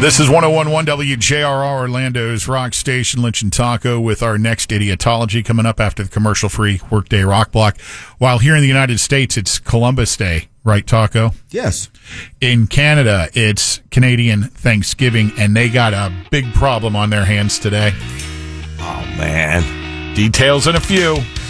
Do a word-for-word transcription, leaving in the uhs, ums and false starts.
This is one oh one point one W J R R, Orlando's rock station. Lynch and Taco with our next Idiotology coming up after the commercial-free Workday Rock Block. While here in the United States, it's Columbus Day, right, Taco? Yes. In Canada, it's Canadian Thanksgiving, and they got a big problem on their hands today. Oh, man. Details in a few.